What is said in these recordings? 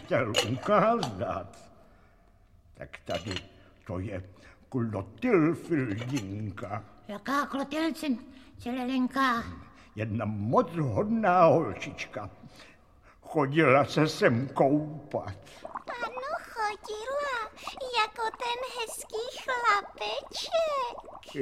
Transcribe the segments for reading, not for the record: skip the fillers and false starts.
chtěl ukázat. Tak tady to je Klotilfildinka. Jaká Klotilfildinka? Jedna moc hodná holčička. Chodila se sem koupat. Ano, chodila, jako ten hezký chlapeček.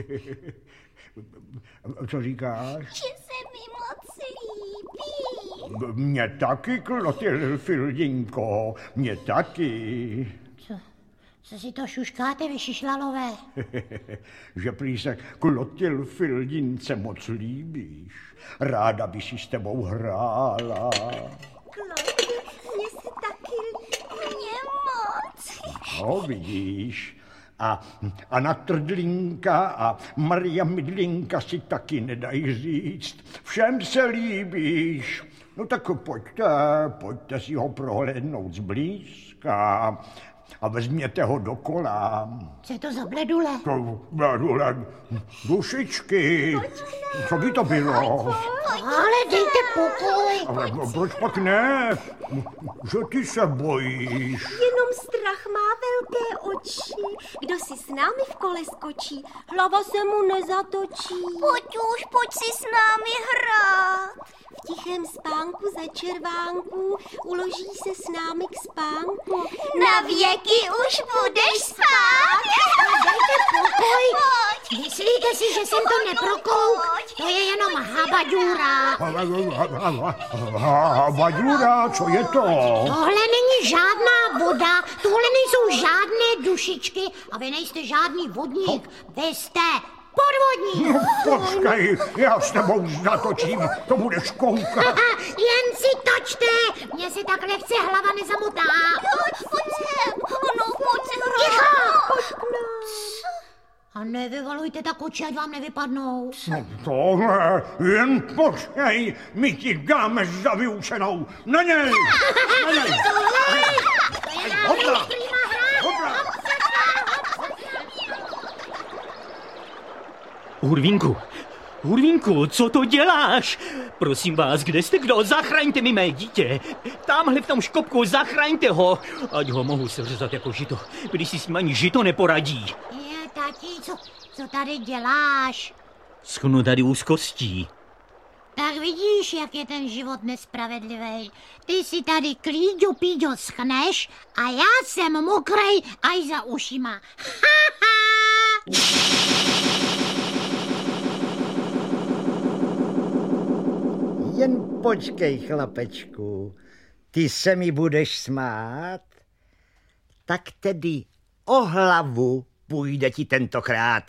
Co říkáš? Že se mi moc líbí. Mně taky, Klotilfildinko, mně taky. Co si to šuškáte, vy šišlalové? Že prý se Klotilfildince moc líbíš. Ráda by si s tebou hrála. Klotil, mně se taky líbí. Mně moc. No, vidíš. A Anna Trdlinka a Maria Mydlinka si taky nedají říct. Všem se líbíš. No tak pojďte si ho prohlédnout zblízka a vezměte ho dokola. Co je to za bledule? To bledule, dušičky. Co by to bylo? Ale dejte pokoj. Ale proč pak ne? Že ty se bojíš. Jenom strach má velké oči. Kdo si s námi v kole skočí, hlava se mu nezatočí. Pojď si s námi hrát. V tichém spánku za červánku uloží se s námi k spánku. Na věky už budeš spát. Dejte pokoj. Myslíte si, že jsem to neprokouk? To je jenom habaďůra. Habaďůra, co je to? Tohle není žádná voda, tohle nejsou žádné dušičky a vy nejste žádný vodník. Vy jste podvodník. No, počkej, já s tebou zatočím, to budeš koukat. Jen si točte, mně se tak lehce hlava nezamotá. Pojď sem, pojď se hrát. Ticho! A nevyvalujte tak oči, ať vám nevypadnou. No tohle, jen počkej, my ti dáme za vyučenou. Na něj! Hopla! Hurvínku, co to děláš? Prosím vás, kde jste kdo? Zachraňte mi mé dítě. Tamhle v tom škopku, zachraňte ho. Ať ho mohu seřezat jako žito, když si s ním ani žito neporadí. Je, tati, co tady děláš? Schnu tady úzkostí. Tak vidíš, jak je ten život nespravedlivý. Ty si tady klíďo píďo schneš a já jsem mokrej aj za ušima. Jen počkej, chlapečku, ty se mi budeš smát? Tak tedy o hlavu půjde ti tentokrát.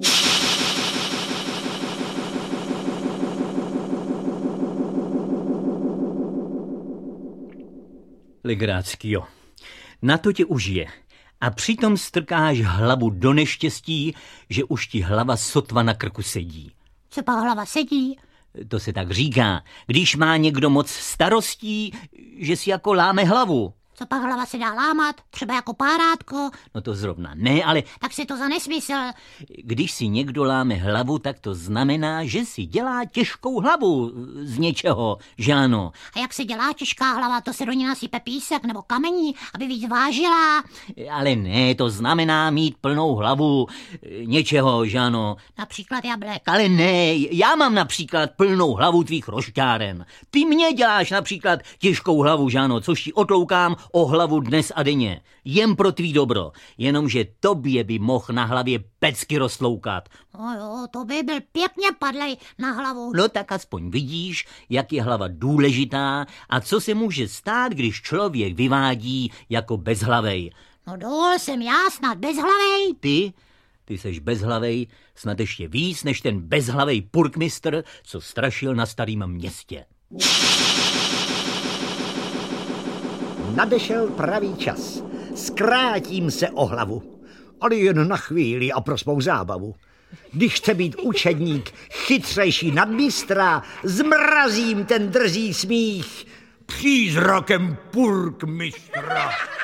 Legráckio, na to tě užije. A přitom strkáš hlavu do neštěstí, že už ti hlava sotva na krku sedí. Co pak hlava sedí? To se tak říká, když má někdo moc starostí, že si jako láme hlavu. Co pak hlava se dá lámat? Třeba jako párátko? No to zrovna ne, ale Tak si to za nesmysl. když si někdo láme hlavu, tak to znamená, že si dělá těžkou hlavu z něčeho, že ano. A jak se dělá těžká hlava, to se do ní nasype písek nebo kamení, aby víc vážila. Ale ne, to znamená mít plnou hlavu něčeho, že ano. Například jablek. Ale ne, já mám například plnou hlavu tvých rošťáren. Ty mě děláš například těžkou hlavu, že ano, což ti otloukám o hlavu dnes a denně. Jen pro tvý dobro. Jenomže tobě by mohl na hlavě pecky roztloukat. No jo, to by byl pěkně padlej na hlavu. No tak aspoň vidíš, jak je hlava důležitá a co se může stát, když člověk vyvádí jako bezhlavej. No dol jsem já snad bezhlavej. Ty seš bezhlavej, snad ještě víc než ten bezhlavej purkmistr, co strašil na Starým Městě. Nadešel pravý čas. Zkrátím se o hlavu, ale jen na chvíli a pro svou zábavu. Když chce být učedník chytřejší nad mistra, zmrazím ten drzý smích přízrakem purkmistra.